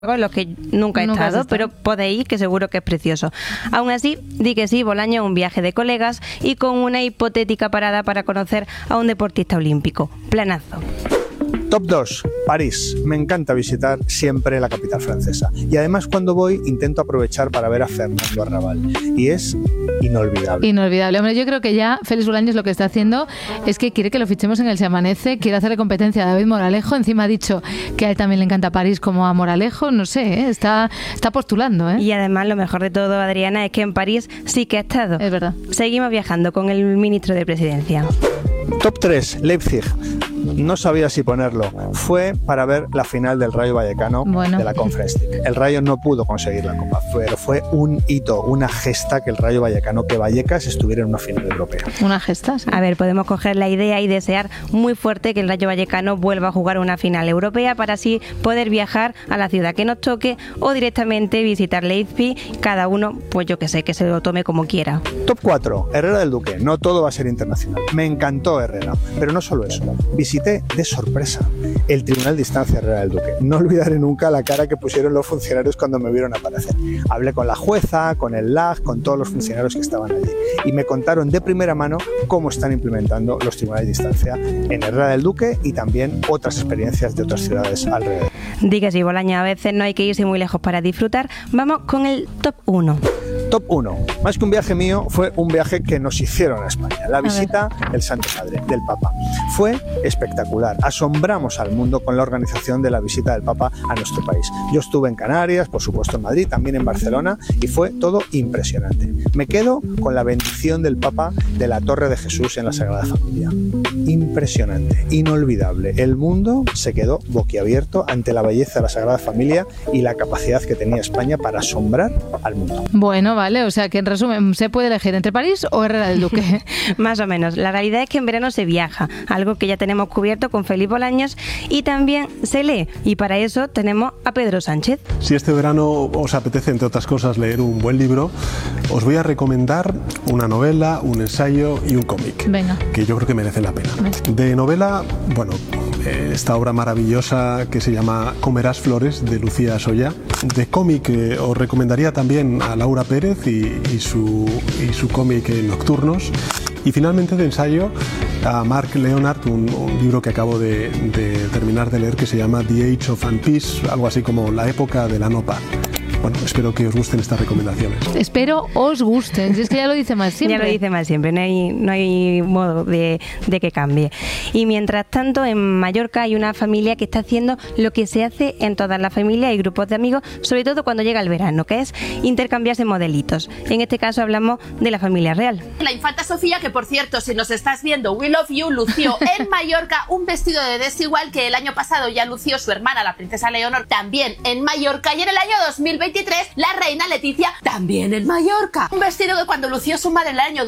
en los que nunca he estado, pero podéis ir, que seguro que es precioso. Aún así, di que sí, Bolaño, un viaje de colegas y con una hipotética parada para conocer a un deportista olímpico. Planazo. Top 2. París. Me encanta visitar siempre la capital francesa. Y además cuando voy intento aprovechar para ver a Fernando Arrabal. Y es inolvidable. Inolvidable. Hombre, yo creo que ya Félix Bolaños lo que está haciendo es que quiere que lo fichemos en el Se Amanece, quiere hacerle competencia a David Moralejo. Encima ha dicho que a él también le encanta París como a Moralejo. No sé, está postulando. Y además lo mejor de todo, Adriana, es que en París sí que ha estado. Es verdad. Seguimos viajando con el ministro de Presidencia. Top 3. Leipzig. No sabía si ponerlo. Fue para ver la final del Rayo Vallecano de la Conference League. El Rayo no pudo conseguir la Copa, pero fue un hito, una gesta que el Rayo Vallecano, que Vallecas estuviera en una final europea. Una gesta, sí. A ver, podemos coger la idea y desear muy fuerte que el Rayo Vallecano vuelva a jugar una final europea para así poder viajar a la ciudad que nos toque o directamente visitar Leipzig, cada uno, pues yo que sé, que se lo tome como quiera. Top 4. Herrera del Duque. No todo va a ser internacional. Me encantó Herrera, pero no solo eso. Visité de sorpresa el Tribunal de Instancia Herrera del Duque. No olvidaré nunca la cara que pusieron los funcionarios cuando me vieron aparecer. Hablé con la jueza, con el LAG, con todos los funcionarios que estaban allí y me contaron de primera mano cómo están implementando los tribunales de instancia en Herrera del Duque y también otras experiencias de otras ciudades alrededor. Diga si, Bolaño, a veces no hay que irse muy lejos para disfrutar. Vamos con el top 1. Top 1. Más que un viaje mío, fue un viaje que nos hicieron a España. La visita del Santo Padre, del Papa. Fue espectacular. Asombramos al mundo con la organización de la visita del Papa a nuestro país. Yo estuve en Canarias, por supuesto en Madrid, también en Barcelona, y fue todo impresionante. Me quedo con la bendición del Papa de la Torre de Jesús en la Sagrada Familia. Impresionante, inolvidable. El mundo se quedó boquiabierto ante la belleza de la Sagrada Familia y la capacidad que tenía España para asombrar al mundo. Bueno, vale, o sea que en resumen, ¿se puede elegir entre París o Herrera del Duque? Más o menos. La realidad es que en verano se viaja, algo que ya tenemos cubierto con Félix Bolaños, y también se lee, y para eso tenemos a Pedro Sánchez. Si este verano os apetece, entre otras cosas, leer un buen libro, os voy a recomendar una novela, un ensayo y un cómic. Venga. Que yo creo que merecen la pena. De novela, bueno, esta obra maravillosa que se llama Comerás flores, de Lucía Soya. De cómic os recomendaría también a Laura Pérez y su cómic Nocturnos. Y finalmente de ensayo a Mark Leonard, un libro que acabo de terminar de leer que se llama The Age of Unpeace, algo así como La época de la no paz. Bueno, espero que os gusten estas recomendaciones. Espero os gusten, si es que ya lo dice más siempre. Ya lo dice más siempre, no hay modo de que cambie. Y mientras tanto, en Mallorca hay una familia que está haciendo lo que se hace en todas las familias y grupos de amigos, sobre todo cuando llega el verano, que es intercambiarse modelitos. En este caso hablamos de la familia real. La infanta Sofía, que por cierto, si nos estás viendo, we love you, lució en Mallorca un vestido de desigual que el año pasado ya lució su hermana, la princesa Leonor, también en Mallorca, y en el año 2023 la reina Leticia también en Mallorca. Un vestido que cuando lució su madre en el año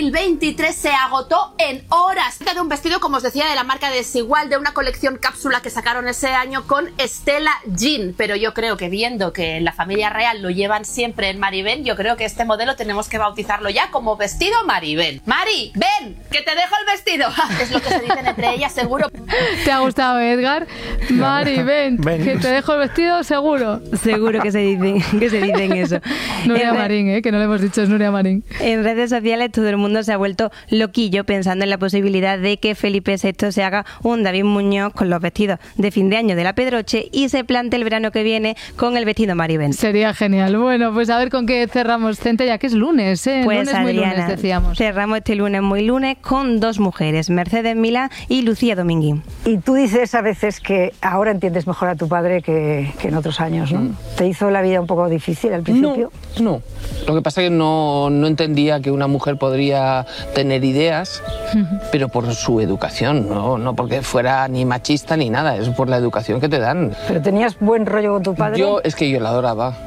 2023 se agotó en horas. Era un vestido, como os decía, de la marca Desigual, de una colección cápsula que sacaron ese año con Stella Jean. Pero yo creo que viendo que en la familia real lo llevan siempre en Maribén, yo creo que este modelo tenemos que bautizarlo ya como vestido Maribén. Mari, ven, que te dejo el vestido. Es lo que se dicen entre ellas, seguro. ¿Te ha gustado, Edgar? Mari, ven, que te dejo el vestido, seguro. Seguro que se dicen eso. Nuria Marín, que no le hemos dicho, es Nuria Marín. En redes sociales todo el mundo se ha vuelto loquillo pensando en la posibilidad de que Felipe VI se haga un David Muñoz con los vestidos de fin de año de la Pedroche y se plante el verano que viene con el vestido Maribén. Sería genial. Bueno, pues a ver con qué cerramos, Cente, ya que es lunes, ¿eh? Pues lunes, Adriana, muy lunes, decíamos. Cerramos este lunes muy lunes con dos mujeres, Mercedes Milá y Lucía Dominguín. Y tú dices a veces que ahora entiendes mejor a tu padre que en otros años, ¿no? ¿Te hizo la vida un poco difícil al principio? No. Lo que pasa es que no entendía que una mujer podría tener ideas, pero por su educación, no porque fuera ni machista ni nada, es por la educación que te dan. ¿Pero tenías buen rollo con tu padre? Es que yo la adoraba.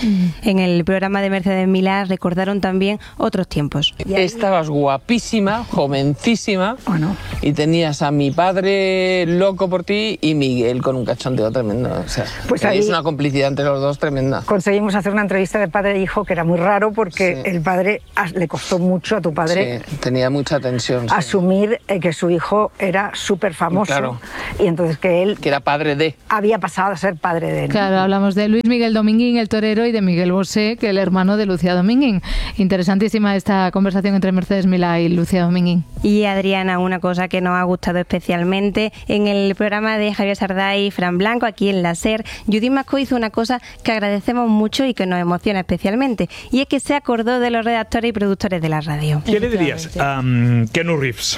En el programa de Mercedes Milá recordaron también otros tiempos. Estabas guapísima, jovencísima, y tenías a mi padre loco por ti y Miguel con un cachondeo tremendo. O sea, pues ahí es una complicidad entre los dos tremenda. Conseguimos hacer una entrevista de padre e hijo que era muy raro porque el padre le costó mucho a tu padre tenía mucha tensión. Asumir que su hijo era súper famoso. Claro. Y entonces que él... Que era padre de... Había pasado a ser padre de... Claro, hablamos de Luis Miguel Dominguín, el torero, y de Miguel Bosé, que es el hermano de Lucía Dominguín. Interesantísima esta conversación entre Mercedes Milá y Lucía Dominguín. Y Adriana, una cosa que nos ha gustado especialmente en el programa de Javier Sardá y Fran Blanco, aquí en la SER, Judith Mascó hizo una cosa que agradecemos mucho y que nos emociona especialmente, y es que se acordó de los redactores y productores de la radio. ¿Qué le dirías a Keanu Reeves?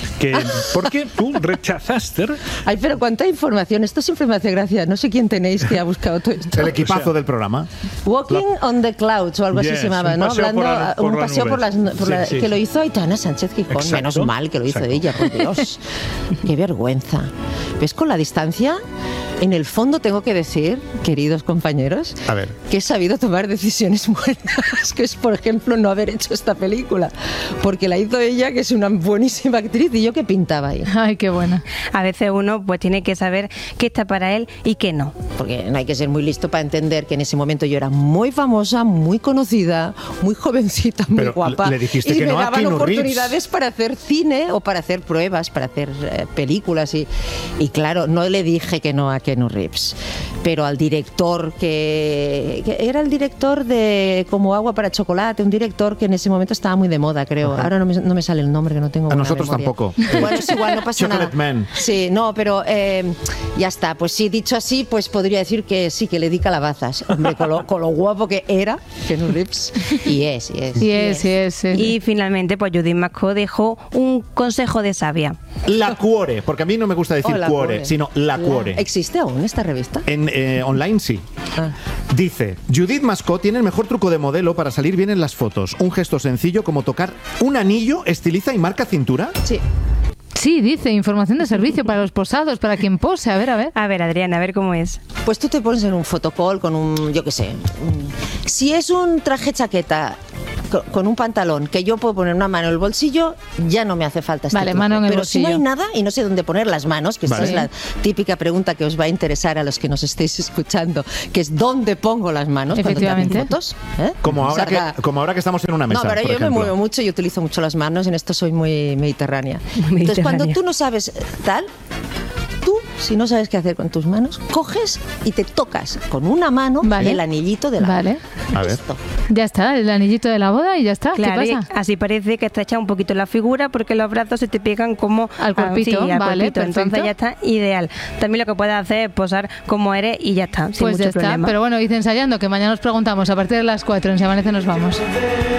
¿Por qué tú rechazaste? Ay, pero cuánta información. Esto siempre me hace gracia. No sé quién tenéis que ha buscado todo esto. El equipazo del programa. Walking on the Clouds o algo así se llamaba, ¿no? Hablando un paseo por las nubes. Que lo hizo Aitana Sánchez Gijón. Exacto. Menos mal que lo hizo ella, por Dios. Qué vergüenza. ¿Ves con la distancia? En el fondo tengo que decir, queridos compañeros, que he sabido tomar decisiones buenas, que es, por ejemplo, no haber hecho esta película, porque la hizo ella, que es una buenísima actriz, y yo que pintaba ahí. Ay, qué buena. A veces uno pues tiene que saber qué está para él y qué no. Porque no hay que ser muy listo para entender que en ese momento yo era muy famosa, muy conocida, muy jovencita, muy guapa. Le dijiste y que me no a daban Keanu oportunidades Reeves para hacer cine o para hacer pruebas, para hacer películas. Y claro, no le dije que no a Keanu Reeves, pero al director que era el director de Como agua para chocolate, un director que en ese momento estaba muy de moda, creo. Ajá. Ahora no me sale el nombre, que no tengo A buena nosotros memoria. tampoco. Bueno, es igual, no pasa nada. Chocolate Man. Sí, no, pero ya está. Pues sí, dicho así, pues podría decir que sí, que le di calabazas. Hombre, con lo guapo que era Keanu Reeves. Y es. Y finalmente, pues Judith Mascó dejó un consejo de sabia. La Cuore, porque a mí no me gusta decir la Cuore, Cuore. sino La Cuore. ¿Existe aún esta revista? En online sí. Dice, Judith Mascó tiene el mejor truco de modelo para salir bien en las fotos. Un gesto sencillo como tocar un anillo, estiliza y marca cintura. Sí. Sí, dice, información de servicio para los posados, para quien pose. A ver. A ver, Adriana, a ver cómo es. Pues tú te pones en un fotocall con un, yo qué sé, si es un traje chaqueta con un pantalón que yo puedo poner una mano en el bolsillo, ya no me hace falta este truco. Mano en el Pero bolsillo. si no hay nada y no sé dónde poner las manos, que esta Vale. es la típica pregunta que os va a interesar a los que nos estéis escuchando, que es ¿dónde pongo las manos cuando te hacen Efectivamente. fotos? ¿Eh? Como ahora, Sarda. como ahora que estamos en una mesa, No, pero por yo me ejemplo. muevo mucho y utilizo mucho las manos, en esto soy muy mediterránea. Entonces, cuando tú no sabes tal, tú, si no sabes qué hacer con tus manos, coges y te tocas con una mano el anillito de la boda. A ver. Ya está, el anillito de la boda y ya está. Claro, ¿Qué y pasa? así parece que estrecha un poquito la figura porque los brazos se te pegan como Al cuerpito, al vale, cuerpito. Entonces perfecto. ya está ideal. También lo que puedes hacer es posar como eres y ya está, sin Pues mucho ya está, problema. pero bueno, id ensayando, que mañana nos preguntamos a partir de las 4 en Se Amanece nos vamos.